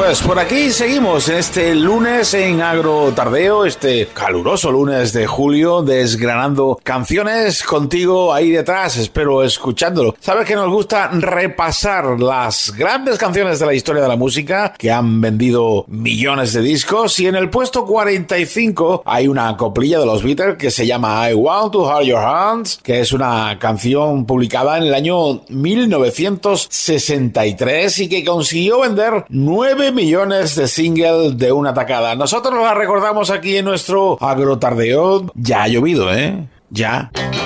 Pues por aquí seguimos en este lunes en Agro Tardeo, este caluroso lunes de julio, desgranando canciones contigo ahí detrás, espero escuchándolo. Sabes que nos gusta repasar las grandes canciones de la historia de la música que han vendido millones de discos, y en el puesto 45 hay una coplilla de los Beatles que se llama I Want to Hold Your Hands, que es una canción publicada en el año 1963 y que consiguió vender 9 millones de singles de una tacada. Nosotros la recordamos aquí en nuestro Agrotardeo. Ya ha llovido, ¿eh? Ya.